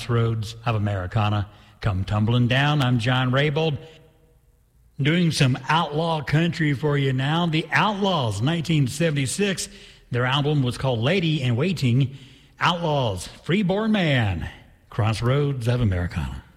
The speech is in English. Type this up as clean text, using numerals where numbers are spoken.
Crossroads of Americana. Come tumbling down. I'm John Raybould. Doing some outlaw country for you now. The Outlaws, 1976. Their album was called Lady in Waiting. Outlaws, Freeborn Man, Crossroads of Americana.